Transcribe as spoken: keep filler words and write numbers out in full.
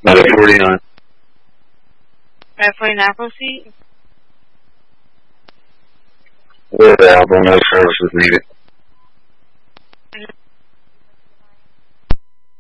Matter forty-nine. Matter forty-nine, proceed. Word album, no services needed.